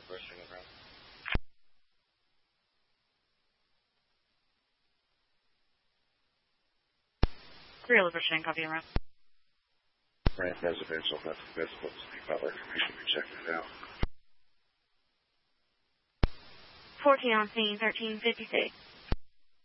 Virginia, copy and route. Brand residential, that's supposed to be Butler information. We checked it out. 14 on scene, 1356.